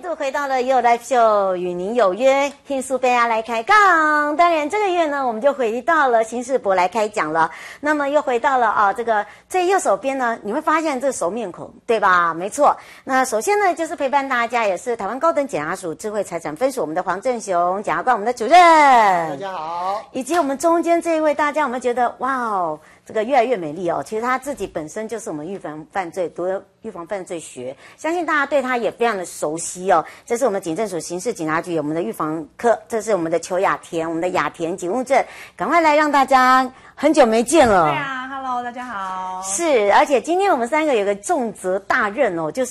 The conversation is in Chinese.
度回到了又来秀，与您有约，听苏菲亚来开杠。当然，这个月呢，我们就回到了刑事博来开讲了。那么又回到了这个最右手边呢，你会发现这个熟面孔，对吧？没错。那首先呢，就是陪伴大家，也是台湾高等检察署智慧财产分署我们的黄正雄检察官，我们的主任。 大家好。 以及我们中间这一位，大家有没有觉得哇哦？这个越来越美丽哦，其实他自己本身就是我们预防犯罪读了预防犯罪学，相信大家对他也非常的熟悉哦。这是我们警政署刑事警察局我们的预防科，这是我们的邱雅田，我们的雅田警务证，赶快来让大家很久没见了。 对啊 ，Hello， 大家好。 是，而且今天我们三个有个重责大任哦，就是